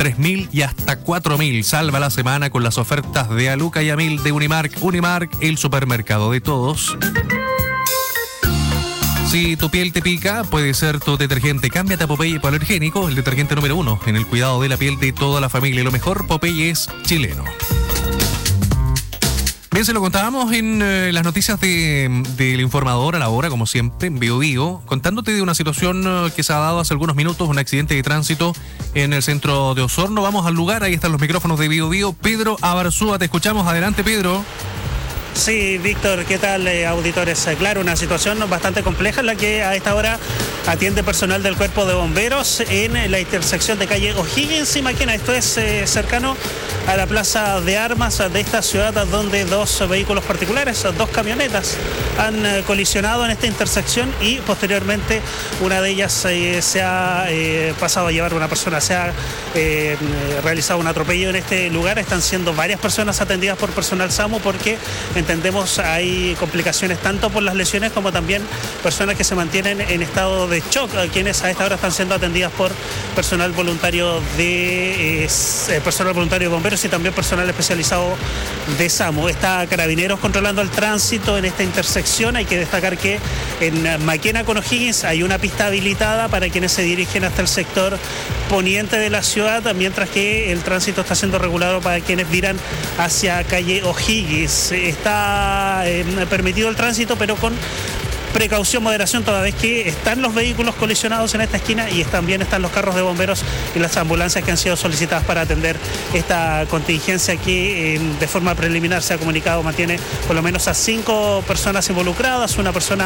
3.000 y hasta 4.000. Salva la semana con las ofertas de Aluca y Amil de Unimark. Unimark, el supermercado de todos. Si tu piel te pica, puede ser tu detergente. Cámbiate a Popeye Hipoalergénico, el detergente número 1 en el cuidado de la piel de toda la familia. Lo mejor, Popeye es chileno. Bien, se lo contábamos en las noticias del informador a la hora, como siempre, en Bio Bio, contándote de una situación que se ha dado hace algunos minutos, un accidente de tránsito en el centro de Osorno. Vamos al lugar, ahí están los micrófonos de Bio Bio. Pedro Abarzúa, te escuchamos. Adelante, Pedro. Sí, Víctor, ¿qué tal, auditores? Claro, una situación bastante compleja en la que a esta hora atiende personal del Cuerpo de Bomberos en la intersección de calle O'Higgins y Maquena. Esto es cercano a la plaza de armas de esta ciudad, donde dos vehículos particulares, dos camionetas, han colisionado en esta intersección y posteriormente una de ellas se ha pasado a llevar una persona, se ha realizado un atropello en este lugar. Están siendo varias personas atendidas por personal SAMU porque entendemos hay complicaciones tanto por las lesiones como también personas que se mantienen en estado de shock, quienes a esta hora están siendo atendidas por personal voluntario de bomberos y también personal especializado de SAMU. Está Carabineros controlando el tránsito en esta intersección. Hay que destacar que en Maquena con O'Higgins hay una pista habilitada para quienes se dirigen hasta el sector poniente de la ciudad, mientras que el tránsito está siendo regulado para quienes viran hacia calle O'Higgins. Está permitido el tránsito, pero con precaución, moderación, toda vez que están los vehículos colisionados en esta esquina y también están los carros de bomberos y las ambulancias que han sido solicitadas para atender esta contingencia que de forma preliminar se ha comunicado mantiene por lo menos a 5 personas involucradas, una persona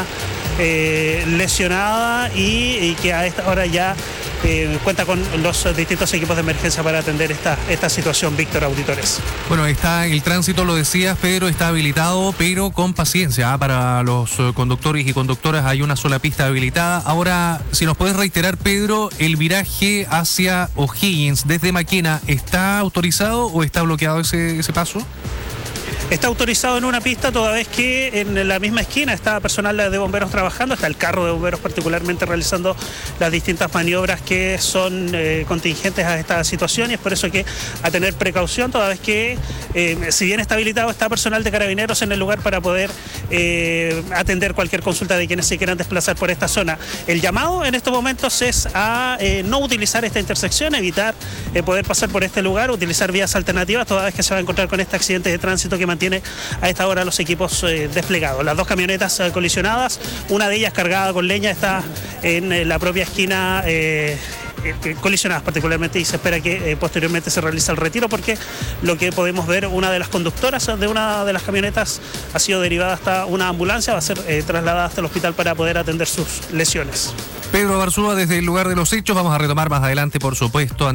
lesionada y que a esta hora ya cuenta con los distintos equipos de emergencia para atender esta situación, Víctor, auditores. Bueno, está el tránsito, lo decías, Pedro, está habilitado, pero con paciencia, para los conductores y conductoras hay una sola pista habilitada. Ahora, si nos puedes reiterar, Pedro, el viraje hacia O'Higgins desde Maquena, ¿está autorizado o está bloqueado ese paso? Está autorizado en una pista, toda vez que en la misma esquina está personal de bomberos trabajando, está el carro de bomberos particularmente realizando las distintas maniobras que son contingentes a esta situación, y es por eso que a tener precaución, toda vez que si bien está habilitado, está personal de Carabineros en el lugar para poder atender cualquier consulta de quienes se quieran desplazar por esta zona. El llamado en estos momentos es a no utilizar esta intersección, evitar poder pasar por este lugar, utilizar vías alternativas, toda vez que se va a encontrar con este accidente de tránsito que mantiene a esta hora los equipos desplegados. Las dos camionetas colisionadas, una de ellas cargada con leña, está en la propia esquina colisionadas particularmente, y se espera que posteriormente se realice el retiro, porque lo que podemos ver, una de las conductoras de una de las camionetas ha sido derivada hasta una ambulancia, va a ser trasladada hasta el hospital para poder atender sus lesiones. Pedro Abarzúa desde el lugar de los hechos. Vamos a retomar más adelante, por supuesto,